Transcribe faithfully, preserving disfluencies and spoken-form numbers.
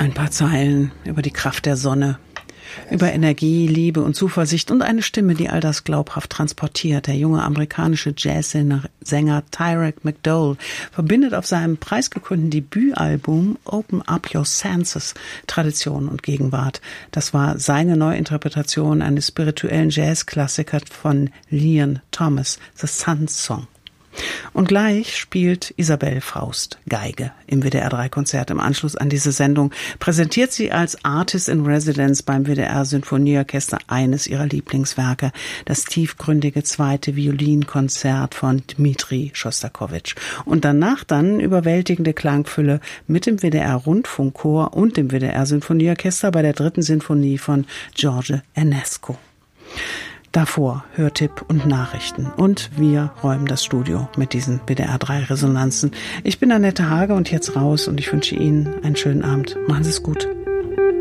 Ein paar Zeilen über die Kraft der Sonne, über Energie, Liebe und Zuversicht und eine Stimme, die all das glaubhaft transportiert. Der junge amerikanische Jazzsänger Tyrek McDowell verbindet auf seinem preisgekrönten Debütalbum Open Up Your Senses Tradition und Gegenwart. Das war seine Neuinterpretation eines spirituellen Jazzklassikers von Leon Thomas, The Sun Song. Und gleich spielt Isabelle Faust Geige im W D R drei Konzert. Im Anschluss an diese Sendung präsentiert sie als Artist in Residence beim W D R Sinfonieorchester eines ihrer Lieblingswerke, das tiefgründige zweite Violinkonzert von Dmitri Schostakowitsch. Und danach dann überwältigende Klangfülle mit dem W D R Rundfunkchor und dem W D R Sinfonieorchester bei der dritten Sinfonie von George Enescu. Davor Hörtipp und Nachrichten. Und wir räumen das Studio mit diesen W D R drei Resonanzen. Ich bin Annette Hage und jetzt raus und ich wünsche Ihnen einen schönen Abend. Machen Sie es gut.